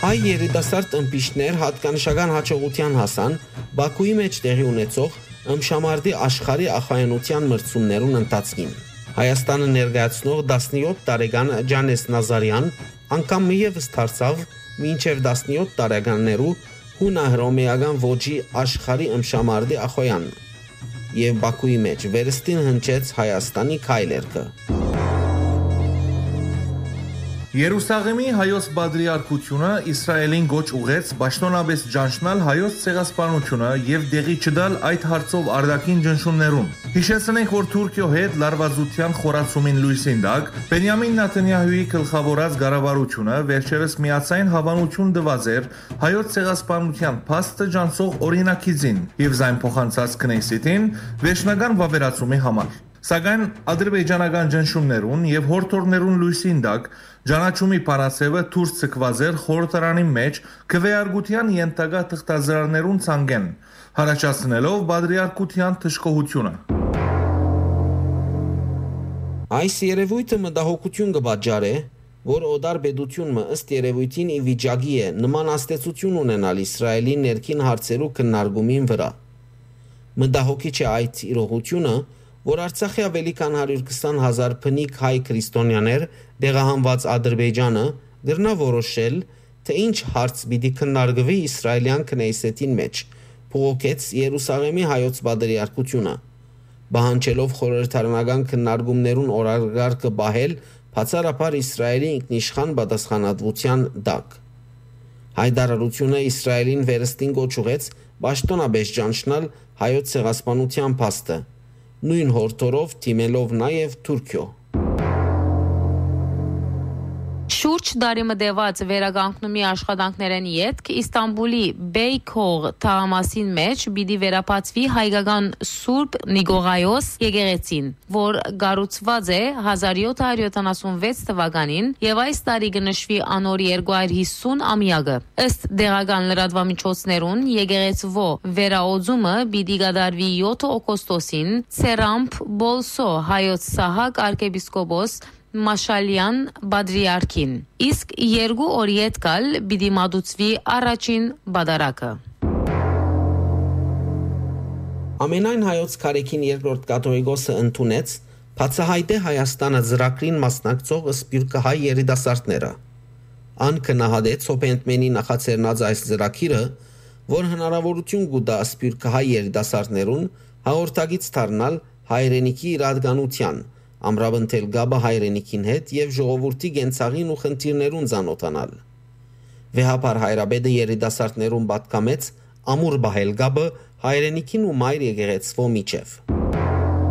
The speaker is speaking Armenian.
Հայ երիտասարդ ըմպիշներ հատկանշական հաջողության հասան Բաքուի մեջ տեղի ունեցող ըմշամարտի աշխարհի ախոյանության մրցումներուն ընթացքին։ Հայաստանը ներկայացնող 17 տարեկան Ջանես Նազարյան անգամ միևս դարձավ մինչև 17 տարեկաններու հունահռոմեական ոճի աշխարհի ըմշամարտի ախոյան եւ Բաքուի մեջ վերստին հնչեց Հայաստանի քայլերքը։ Երուսաղեմի հայոց բադրիարքությունը Իսրայելին գոչ ուղեց պաշտոնապես ճանչնալ հայոց ցեղասպանությունը եւ դեղի չդալ այդ հարցով արդակին ճնշումներուն։ Հիշեցնենք, որ Թուրքիո հետ լարվածության խորացումին լույսին տակ Բենյամին Նեթանյահուի գլխավորած կառավարությունը վերջերս միացային հավանություն տված էր հայոց ցեղասպանության փաստը ջանցող օրինակիցին եւ զայն փոխանցած Քնեսետին վերջնական վավերացումի համար։ Սակայն ադրբեջանական ճնշումներուն եւ հորթորներուն լույսին տակ Ջանաչումի պարասևը դուրս ցկված էր խորհրդարանի մեջ քվեարկության ենթակա թղթազրահներուն ցանգեն, հարաճացնելով բադրիարքության թշկողությունը։ Այս երևույթը մտահոգություն կբաճարե, որ օդար պետությունը ըստ երևույթին ի վիճակի է նման աստեցություն ունենալ Իսրայելի ներքին հարցերու քննարկումին վրա։ Մտահոգիչ է այդ իրողությունը, որ Արցախի ավելի քան 120,000 փնիկ հայ քրիստոնյաներ դեղահանված Ադրբեջանը գրնա որոշել, թե ինչ հարց պիտի քննարկվի իսրայելյան քնեսետին մեջ, փոխեց Երուսաղեմի հայոց բադրիարքությունը, բանջելով խորհրդարանական քննարկումներուն օրակարգը բահել բացառապես Իսրայելի ինքնիշխան պատասխանատվության տակ։ Հայտարարությունը Իսրայելին վերստին կոչուեց պաշտոնապես ճանչնալ հայոց ցեղասպանության փաստը, նույն հորթորով թիմելով նաև Թուրքիո։ Շուրջ դարի մտեված վերականգնումի աշխատանքներեն ետք Իստանբուլի Բեյքող թաղամասին մեջ պիտի վերապացվի հայկական Սուրբ Նիկողայոս եկեղեցին, որ կառուցված է 1776 թվականին եւ այս տարի կնշվի անոր 250 ամյակը։ Ըստ դեղական լրատվամիջոցներուն եկեղեցվո վերաօձումը պիտի կատարվի 7 օգոստոսին Ցերամփ Բոլսո հայոց Սահակ arczepiskopos Մաշալյան Բադրիարքին, իսկ 2 օր ետկալ պիտի մատուցվի առաջին բադարակը։ Ամենայն հայոց քարեքին երկրորդ կաթողիկոսը ընդունեց բացահայտե Հայաստանը ծրագրին մասնակցող սփյուռքահայ երիտասարդները։ Ան քնահատեց Հոփենտմենի նախաձեռնած այս ծրագիրը, որ հնարավորություն կտա սփյուռքահայ երիտասարդներուն հաղորդակից դառնալ հայրենիքի իրականության, ամրապնդել գաբը հայրենիքին հետ եւ ժողովրդի գենցաղին ու խնդիրներուն ծանոթանալ։ Վեհապար հայրաբեդը երիտասարդներուն պատկամեց ամուր բահել գաբը հայրենիքին ու մայր եկեղեցվո միջև։